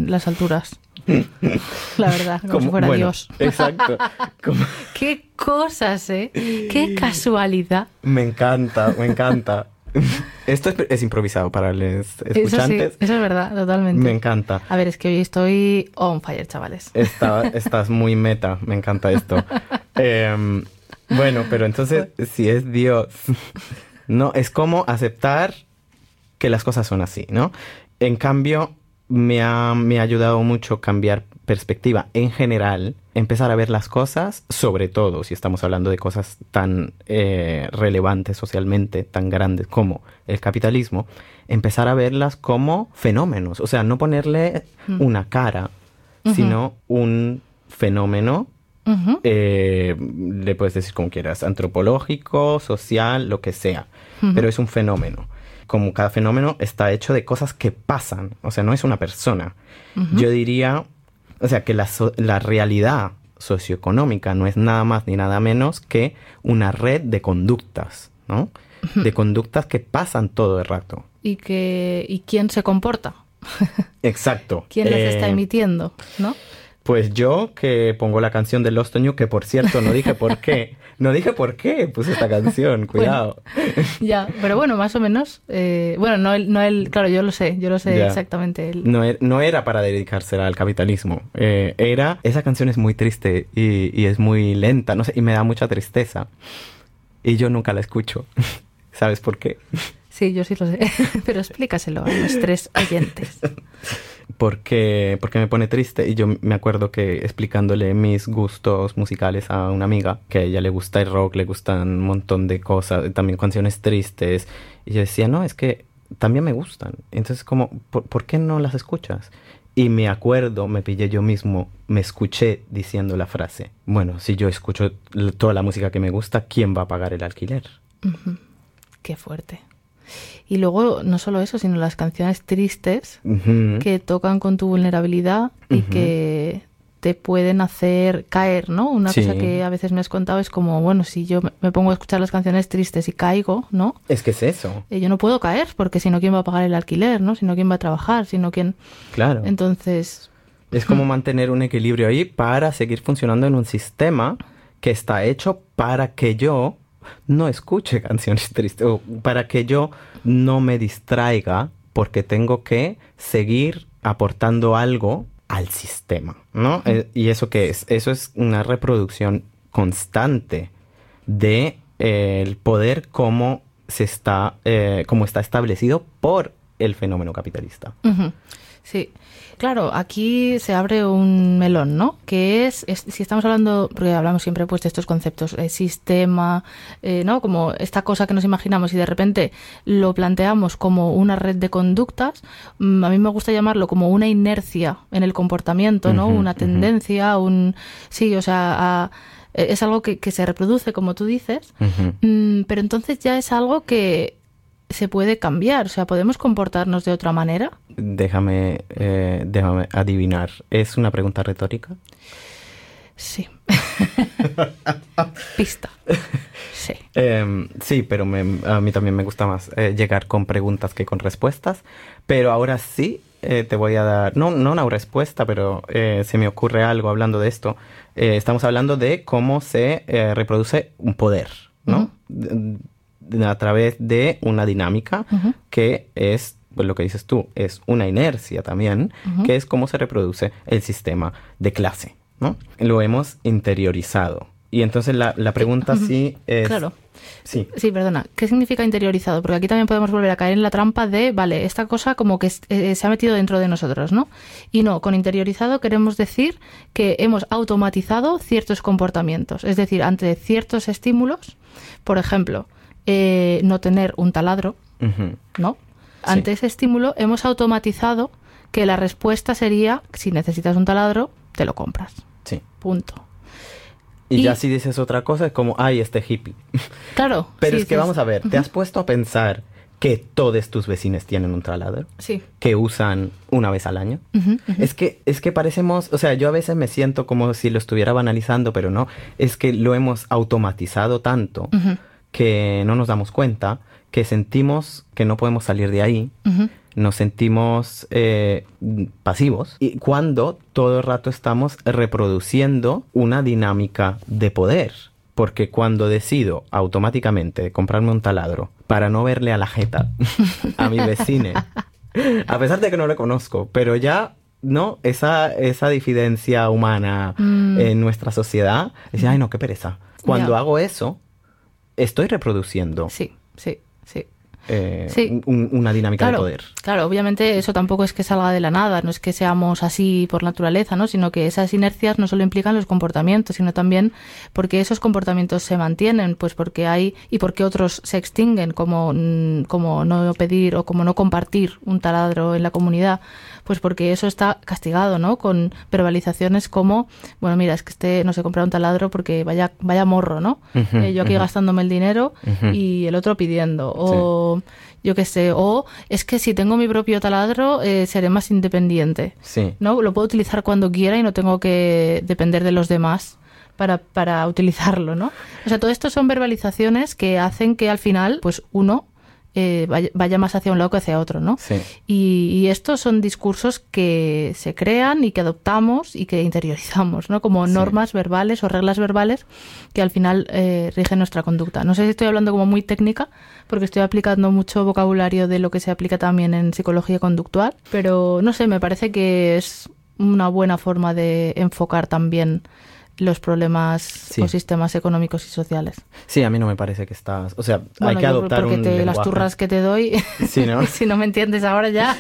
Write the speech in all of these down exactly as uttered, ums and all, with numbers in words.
en las alturas. La verdad, como, como si fuera bueno, Dios. Exacto. Como... Qué cosas, ¿eh? Qué casualidad. Me encanta, me encanta. Esto es, es improvisado para los escuchantes. Eso sí, eso es verdad, totalmente. Me encanta. A ver, es que hoy estoy on fire, chavales. Está, estás muy meta, me encanta esto. Eh, bueno, pero entonces, si es Dios, no, es como aceptar que las cosas son así, ¿no? En cambio, me ha, me ha ayudado mucho cambiar perspectiva en general, empezar a ver las cosas, sobre todo si estamos hablando de cosas tan eh, relevantes socialmente, tan grandes como el capitalismo, empezar a verlas como fenómenos, o sea, no ponerle mm. una cara, uh-huh. sino un fenómeno, uh-huh. eh, le puedes decir como quieras, antropológico, social, lo que sea, uh-huh. pero es un fenómeno. Como cada fenómeno está hecho de cosas que pasan, o sea, no es una persona. Uh-huh. Yo diría, o sea, que la, so- la realidad socioeconómica no es nada más ni nada menos que una red de conductas, ¿no? Uh-huh. De conductas que pasan todo el rato. ¿Y, que, ¿y quién se comporta? Exacto. ¿Quién las eh, está emitiendo, no? Pues yo, que pongo la canción de Lost on You, que por cierto no dije por qué. No dije por qué puse esta canción, cuidado. Bueno, ya, pero bueno, más o menos. Eh, bueno, no el, no el, claro, yo lo sé, yo lo sé ya. exactamente. El... No, er, no era para dedicársela al capitalismo. Eh, era, esa canción es muy triste y, y es muy lenta, no sé, y me da mucha tristeza. Y yo nunca la escucho. ¿Sabes por qué? Sí, yo sí lo sé, pero explícaselo a nuestros oyentes. Porque, porque me pone triste y yo me acuerdo que explicándole mis gustos musicales a una amiga, que a ella le gusta el rock, le gustan un montón de cosas, también canciones tristes, y yo decía, no, es que también me gustan, entonces como, ¿por, ¿por qué no las escuchas? Y me acuerdo, me pillé yo mismo, me escuché diciendo la frase, bueno, si yo escucho toda la música que me gusta, ¿quién va a pagar el alquiler? Uh-huh. Qué fuerte. Y luego, no solo eso, sino las canciones tristes uh-huh. que tocan con tu vulnerabilidad y uh-huh. que te pueden hacer caer, ¿no? Una sí. cosa que a veces me has contado es como, bueno, si yo me pongo a escuchar las canciones tristes y caigo, ¿no? Es que es eso. Eh, yo no puedo caer, porque si no, ¿quién va a pagar el alquiler, no? Si no, ¿quién va a trabajar? Si no, ¿quién...? Claro. Entonces... Es como mantener un equilibrio ahí para seguir funcionando en un sistema que está hecho para que yo... no escuche canciones tristes, o para que yo no me distraiga porque tengo que seguir aportando algo al sistema, ¿no? Uh-huh. Eh, ¿Y eso qué es? Eso es una reproducción constante de eh, el poder como se está, eh, como está establecido por el fenómeno capitalista. Uh-huh. Sí. Claro, aquí se abre un melón, ¿no? Que es, es si estamos hablando, porque hablamos siempre pues de estos conceptos, eh, sistema, eh, ¿no? Como esta cosa que nos imaginamos y de repente lo planteamos como una red de conductas, mmm, a mí me gusta llamarlo como una inercia en el comportamiento, ¿no? Uh-huh, una tendencia, uh-huh. un... Sí, o sea, a, es algo que, que se reproduce, como tú dices, uh-huh. mmm, pero entonces ya es algo que se puede cambiar, o sea, ¿podemos comportarnos de otra manera? Déjame, eh, déjame adivinar. ¿Es una pregunta retórica? Sí. Pista. Sí. Eh, sí, pero me, a mí también me gusta más eh, llegar con preguntas que con respuestas. Pero ahora sí eh, te voy a dar, no, no una respuesta, pero eh, se me ocurre algo hablando de esto. Eh, estamos hablando de cómo se eh, reproduce un poder, ¿no? Uh-huh. A través de una dinámica uh-huh. que es, pues lo que dices tú, es una inercia también, uh-huh. que es cómo se reproduce el sistema de clase, ¿no? Lo hemos interiorizado. Y entonces la, la pregunta uh-huh. sí es... Claro. Sí. Sí, perdona. ¿Qué significa interiorizado? Porque aquí también podemos volver a caer en la trampa de, vale, esta cosa como que eh, se ha metido dentro de nosotros, ¿no? Y no, con interiorizado queremos decir que hemos automatizado ciertos comportamientos. Es decir, ante ciertos estímulos, por ejemplo... Eh, no tener un taladro, uh-huh. ¿no? Ante sí. ese estímulo hemos automatizado que la respuesta sería, si necesitas un taladro, te lo compras. Sí. Punto. Y, y ya si dices otra cosa es como, ay, este hippie. Claro. Pero sí, es que sí, vamos a ver, uh-huh. ¿te has puesto a pensar que todos tus vecinos tienen un taladro? Sí. Que usan una vez al año. Uh-huh, uh-huh. Es que, es que parecemos, o sea, yo a veces me siento como si lo estuviera banalizando, pero no. Es que lo hemos automatizado tanto... Uh-huh. que no nos damos cuenta, que sentimos que no podemos salir de ahí, uh-huh. nos sentimos eh, pasivos y cuando todo el rato estamos reproduciendo una dinámica de poder. Porque cuando decido automáticamente comprarme un taladro para no verle a la jeta a mi vecine, a pesar de que no le conozco, pero ya, ¿no? Esa, esa difidencia humana mm. en nuestra sociedad, dice, ay, no, qué pereza. Cuando yeah. hago eso, estoy reproduciendo. Sí, sí, sí. Eh, sí. un, una dinámica claro, de poder. Claro, obviamente eso tampoco es que salga de la nada, no es que seamos así por naturaleza, ¿no? Sino que esas inercias no solo implican los comportamientos, sino también porque esos comportamientos se mantienen, pues porque hay y porque otros se extinguen, como, como no pedir o como no compartir un taladro en la comunidad, pues porque eso está castigado, ¿no? Con verbalizaciones como, bueno, mira, es que este no se compra un taladro porque vaya vaya morro, ¿no? Uh-huh, eh, yo aquí uh-huh. gastándome el dinero uh-huh. y el otro pidiendo, o sí. yo qué sé, o es que si tengo mi propio taladro eh, seré más independiente, sí. ¿no? Lo puedo utilizar cuando quiera y no tengo que depender de los demás para, para utilizarlo, ¿no? O sea, todo esto son verbalizaciones que hacen que al final, pues uno eh, vaya, vaya más hacia un lado que hacia otro, ¿no? Sí. Y, y estos son discursos que se crean y que adoptamos y que interiorizamos, ¿no? Como normas sí. verbales o reglas verbales que al final eh, rigen nuestra conducta. No sé si estoy hablando como muy técnica, porque estoy aplicando mucho vocabulario de lo que se aplica también en psicología conductual, pero no sé, me parece que es una buena forma de enfocar también los problemas sí. o sistemas económicos y sociales. Sí, a mí no me parece que estás... O sea, bueno, hay que adoptar porque un te, lenguaje. Las turras que te doy, sí, ¿no? si no me entiendes ahora ya...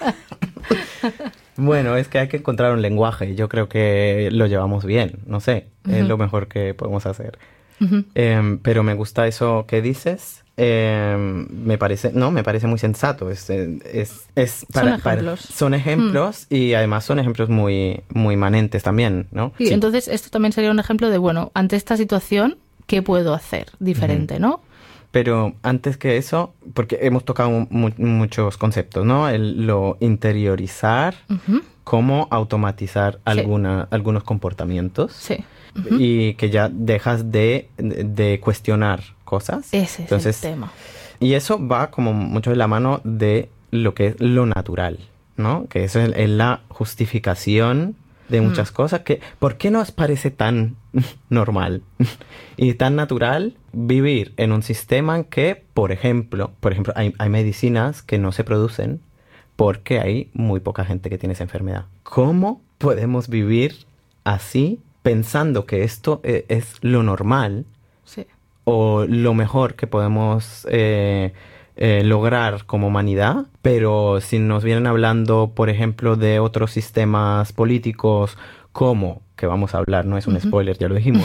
Bueno, es que hay que encontrar un lenguaje. Yo creo que lo llevamos bien. No sé, uh-huh. es lo mejor que podemos hacer. Uh-huh. Eh, pero me gusta eso que dices. Eh, me parece, no, me parece muy sensato. Es, es, es para, son ejemplos. Para, son ejemplos mm. y además son ejemplos muy, muy manentes también, ¿no? Sí, sí, entonces esto también sería un ejemplo de, bueno, ante esta situación, ¿qué puedo hacer diferente, uh-huh. ¿no? Pero antes que eso, porque hemos tocado mu- muchos conceptos, ¿no? El, lo interiorizar, uh-huh. cómo automatizar alguna, sí. algunos comportamientos. Sí. Uh-huh. Y que ya dejas de, de cuestionar cosas. Ese Entonces, es el tema. Y eso va como mucho de la mano de lo que es lo natural, ¿no? Que eso es, es la justificación de muchas mm. cosas. Que, ¿por qué nos parece tan normal y tan natural vivir en un sistema en que, por ejemplo, por ejemplo, hay, hay medicinas que no se producen porque hay muy poca gente que tiene esa enfermedad? ¿Cómo podemos vivir así pensando que esto eh, es lo normal? Sí. O lo mejor que podemos eh, eh, lograr como humanidad, pero si nos vienen hablando, por ejemplo, de otros sistemas políticos, como, que vamos a hablar, no es un uh-huh. spoiler, ya lo dijimos.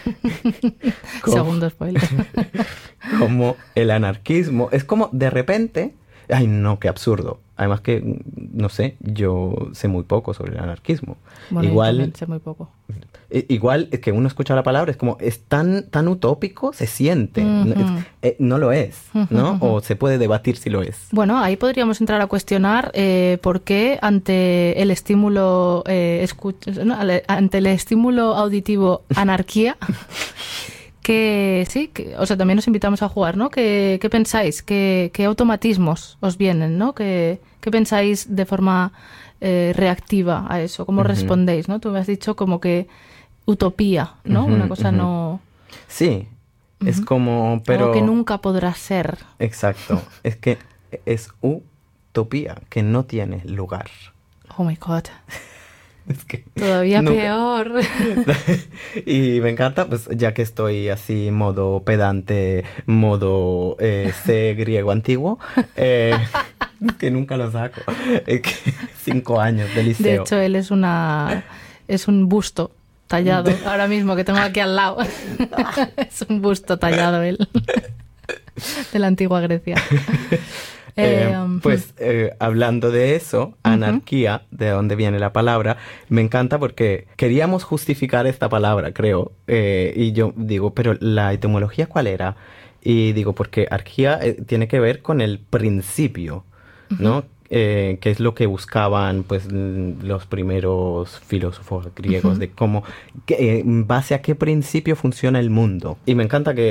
como, Segundo spoiler. Como el anarquismo, es como de repente, ay no, qué absurdo. Además que, no sé, yo sé muy poco sobre el anarquismo. Bueno, igual, yo también sé muy poco. Igual es que uno escucha la palabra, es como, es tan, tan utópico, se siente. Uh-huh. No, es, eh, no lo es, ¿no? Uh-huh. O se puede debatir si lo es. Bueno, ahí podríamos entrar a cuestionar eh, por qué ante el estímulo eh, escuch- no, ante el estímulo auditivo anarquía, que sí, que, o sea, también nos invitamos a jugar, ¿no? ¿Qué, qué pensáis? ¿Qué, qué automatismos os vienen, ¿no? ¿Qué, qué pensáis de forma eh, reactiva a eso? ¿Cómo uh-huh. respondéis, no? Tú me has dicho como que utopía, ¿no? Uh-huh, Una cosa uh-huh. no... Sí, uh-huh. es como... pero algo que nunca podrá ser. Exacto, es que es utopía, que no tiene lugar. Oh my God. Es que todavía nunca... peor. Y me encanta, pues ya que estoy así modo pedante, modo eh, C griego antiguo, eh, que nunca lo saco. Eh, que cinco años de liceo. De hecho, él es una es un busto tallado ahora mismo que tengo aquí al lado. Es un busto tallado él de la antigua Grecia. Eh, eh, pues eh, hablando de eso, anarquía, uh-huh. de donde viene la palabra, me encanta porque queríamos justificar esta palabra, creo, eh, y yo digo, pero ¿la etimología cuál era? Y digo, porque arquía eh, tiene que ver con el principio, uh-huh. ¿no? Eh, que es lo que buscaban pues los primeros filósofos griegos, uh-huh. de cómo, que, en base a qué principio funciona el mundo. Y me encanta que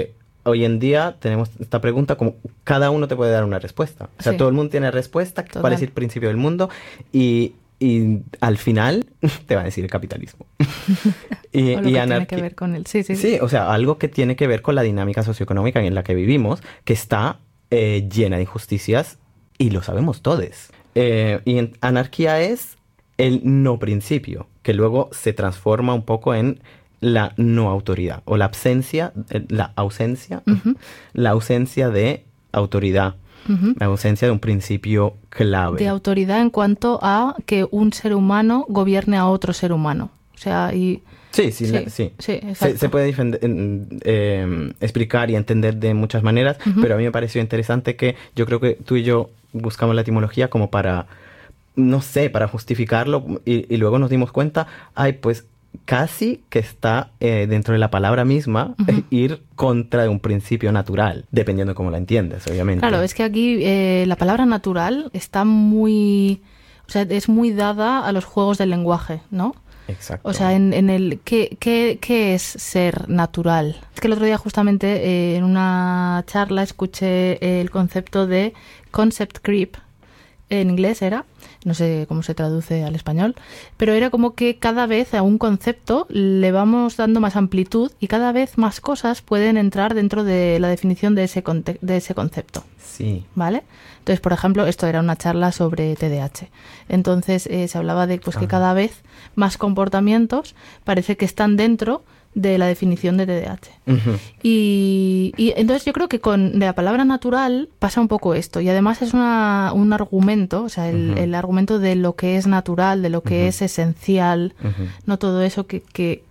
hoy en día tenemos esta pregunta como cada uno te puede dar una respuesta. O sea, sí. todo el mundo tiene respuesta, Total. cuál es el principio del mundo y, y al final te va a decir el capitalismo. y o lo y que anarqui- tiene que ver con él. Sí, sí, sí, o sea, algo que tiene que ver con la dinámica socioeconómica en la que vivimos, que está eh, llena de injusticias y lo sabemos todos. Eh, y en, anarquía es el no principio, que luego se transforma un poco en la no autoridad o la ausencia, la ausencia, uh-huh. la ausencia de autoridad, uh-huh. la ausencia de un principio clave. De autoridad en cuanto a que un ser humano gobierne a otro ser humano. O sea, y... Sí, sí, sí, la, sí. sí se, se puede defender, eh, explicar y entender de muchas maneras, uh-huh. pero a mí me pareció interesante que yo creo que tú y yo buscamos la etimología como para, no sé, para justificarlo y, y luego nos dimos cuenta, ay, pues casi que está eh, dentro de la palabra misma uh-huh. ir contra de un principio natural, dependiendo de cómo la entiendes, obviamente. Claro, es que aquí eh, la palabra natural está muy... O sea, es muy dada a los juegos del lenguaje, ¿no? Exacto. O sea, en, en el ¿qué, qué, ¿qué es ser natural? Es que el otro día justamente eh, en una charla escuché el concepto de concept creep, en inglés era, no sé cómo se traduce al español, pero era como que cada vez a un concepto le vamos dando más amplitud y cada vez más cosas pueden entrar dentro de la definición de ese, conte- de ese concepto. Sí. ¿Vale? Entonces, por ejemplo, esto era una charla sobre T D A H. Entonces, eh, se hablaba de pues, que cada vez más comportamientos parece que están dentro de la definición de T D A H. Uh-huh. Y, y entonces yo creo que con de la palabra natural pasa un poco esto. Y además es una, un argumento, o sea, el, uh-huh. el argumento de lo que es natural, de lo que uh-huh. es esencial, uh-huh. no todo eso que... que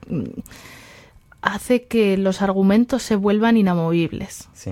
hace que los argumentos se vuelvan inamovibles sí.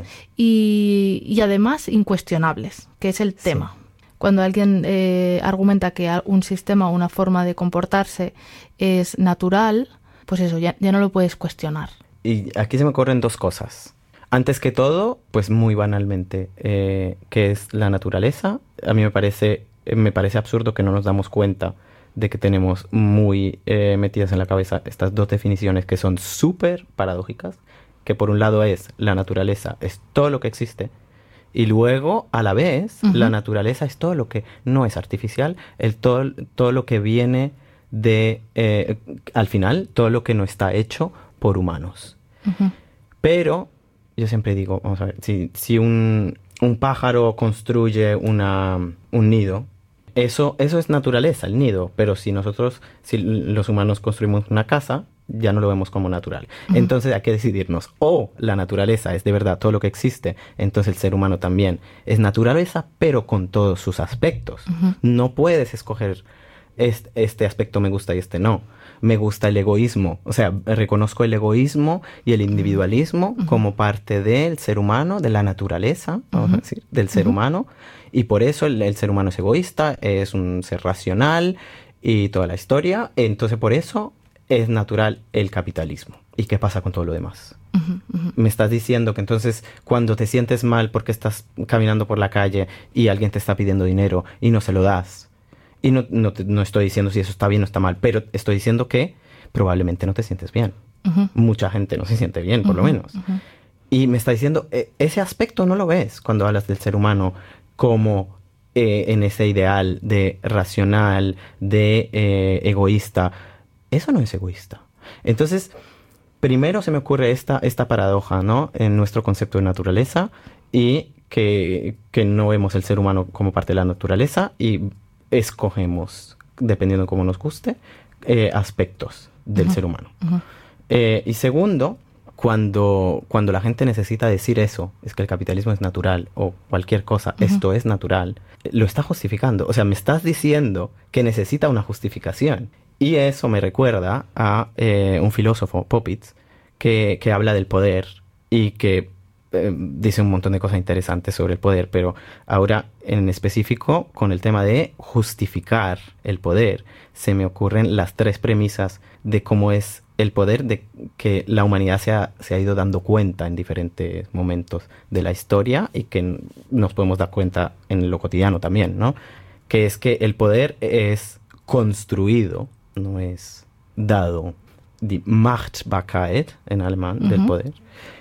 y, y además incuestionables, que es el tema. Sí. Cuando alguien eh, argumenta que un sistema o una forma de comportarse es natural, pues eso, ya, ya no lo puedes cuestionar. Y aquí se me ocurren dos cosas. Antes que todo, pues muy banalmente, eh, ¿qué es la naturaleza? A mí me parece, me parece absurdo que no nos damos cuenta de que tenemos muy eh, metidas en la cabeza estas dos definiciones que son súper paradójicas, que por un lado es la naturaleza es todo lo que existe y luego a la vez uh-huh. la naturaleza es todo lo que no es artificial, el todo, todo lo que viene de, eh, al final, todo lo que no está hecho por humanos. Uh-huh. Pero yo siempre digo, vamos a ver, si, si un, un pájaro construye una, un nido, Eso, eso es naturaleza, el nido, pero si nosotros, si los humanos construimos una casa, ya no lo vemos como natural. Uh-huh. Entonces hay que decidirnos, o la naturaleza es de verdad todo lo que existe, entonces el ser humano también es naturaleza, pero con todos sus aspectos. Uh-huh. No puedes escoger este, este aspecto me gusta y este no. Me gusta el egoísmo, o sea, reconozco el egoísmo y el individualismo uh-huh. como parte del ser humano, de la naturaleza, vamos uh-huh. a decir, del ser uh-huh. humano. Y por eso el, el ser humano es egoísta, es un ser racional y toda la historia. Entonces, por eso es natural el capitalismo. ¿Y qué pasa con todo lo demás? Uh-huh, uh-huh. Me estás diciendo que entonces cuando te sientes mal porque estás caminando por la calle y alguien te está pidiendo dinero y no se lo das. Y no, no, te, no estoy diciendo si eso está bien o está mal, pero estoy diciendo que probablemente no te sientes bien. Uh-huh. Mucha gente no se siente bien, por uh-huh, lo menos. Uh-huh. Y me está diciendo, eh, ese aspecto no lo ves cuando hablas del ser humano como eh, en ese ideal de racional, de eh, egoísta. Eso no es egoísta. Entonces, primero se me ocurre esta, esta paradoja, ¿no? En nuestro concepto de naturaleza y que, que no vemos el ser humano como parte de la naturaleza y escogemos, dependiendo de cómo nos guste, eh, aspectos del uh-huh. ser humano. Uh-huh. Eh, y segundo, Cuando, cuando la gente necesita decir eso, es que el capitalismo es natural o cualquier cosa, uh-huh. esto es natural, lo está justificando. O sea, me estás diciendo que necesita una justificación. Y eso me recuerda a eh, un filósofo, Popitz, que, que habla del poder y que eh, dice un montón de cosas interesantes sobre el poder, pero ahora en específico con el tema de justificar el poder, se me ocurren las tres premisas de cómo es el poder de que la humanidad se ha, se ha ido dando cuenta en diferentes momentos de la historia y que nos podemos dar cuenta en lo cotidiano también, ¿no? Que es que el poder es construido, no es dado. Die Machtbarkeit en alemán uh-huh. del poder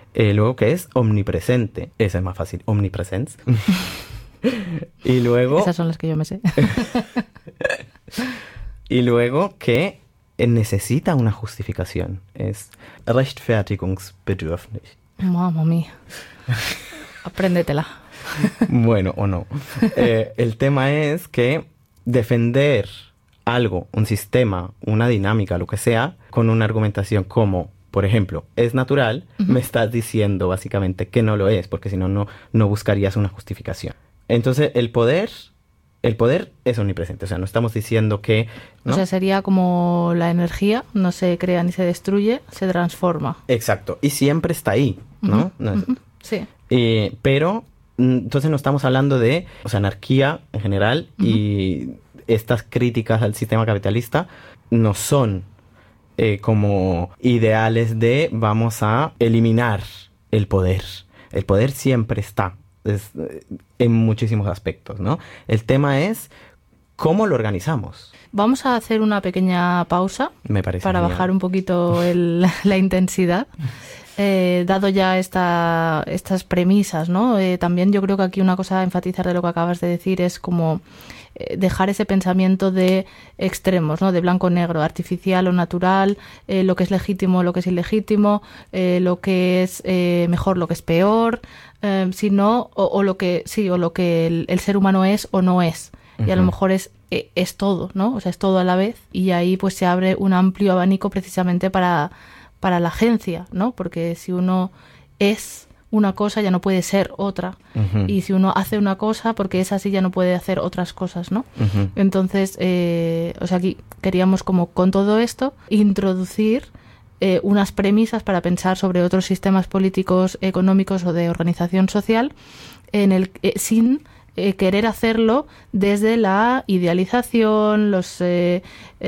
Eh, luego que es omnipresente. Esa es más fácil. Omnipresence. Y luego... Esas son las que yo me sé. Y luego que necesita una justificación. Es rechtfertigungsbedürftig. Mamma mía. Apréndetela. Bueno, o no. Eh, el tema es que defender algo, un sistema, una dinámica, lo que sea, con una argumentación como, por ejemplo, es natural, uh-huh. me estás diciendo básicamente que no lo es, porque si no, no, no buscarías una justificación. Entonces, el poder, el poder es omnipresente. O sea, no estamos diciendo que... ¿no? O sea, sería como la energía, no se crea ni se destruye, se transforma. Exacto. Y siempre está ahí, ¿no? Uh-huh. no es... uh-huh. Sí. Eh, pero, entonces no estamos hablando de, o sea, anarquía en general uh-huh. y estas críticas al sistema capitalista no son eh, como ideales de vamos a eliminar el poder. El poder siempre está. Es, en muchísimos aspectos, ¿no? El tema es cómo lo organizamos. Vamos a hacer una pequeña pausa. Me parece para genial. Bajar un poquito el, la intensidad. Eh, dado ya esta, estas premisas, ¿no? Eh, también yo creo que aquí una cosa a enfatizar de lo que acabas de decir es como eh, dejar ese pensamiento de extremos, ¿no? De blanco-negro, artificial o natural, eh, lo que es legítimo, lo que es ilegítimo, eh, lo que es eh, mejor, lo que es peor, eh, sino, o, o lo que sí, o lo que el, el ser humano es o no es. Uh-huh. Y a lo mejor es es todo, ¿no? O sea, es todo a la vez. Y ahí pues se abre un amplio abanico precisamente para para la agencia, ¿no? Porque si uno es una cosa ya no puede ser otra. Uh-huh. Y si uno hace una cosa, porque es así, ya no puede hacer otras cosas, ¿no? Uh-huh. Entonces, eh, o sea, aquí queríamos como con todo esto introducir eh, unas premisas para pensar sobre otros sistemas políticos, económicos o de organización social en el eh, sin Eh, querer hacerlo desde la idealización, los eh,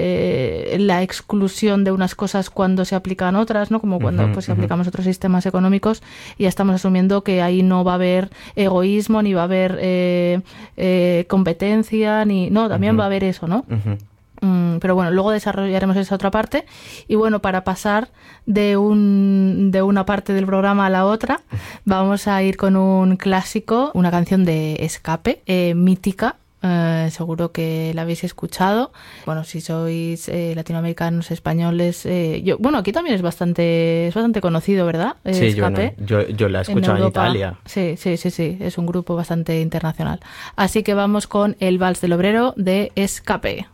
eh, la exclusión de unas cosas cuando se aplican otras, ¿no? Como cuando uh-huh, pues uh-huh. aplicamos otros sistemas económicos y ya estamos asumiendo que ahí no va a haber egoísmo, ni va a haber eh, eh, competencia, ni no, también uh-huh. va a haber eso, ¿no? Uh-huh. Pero bueno, luego desarrollaremos esa otra parte. Y bueno, para pasar de un de una parte del programa a la otra, vamos a ir con un clásico, una canción de Escape, eh, mítica. Eh, seguro que la habéis escuchado. Bueno, si sois eh, latinoamericanos, españoles, eh, yo, bueno, aquí también es bastante es bastante conocido, ¿verdad? Eh, sí, Escape. Yo, no, yo, yo la he escuchado en, en Italia. Sí, sí, sí, sí, es un grupo bastante internacional. Así que vamos con el Vals del Obrero de Escape.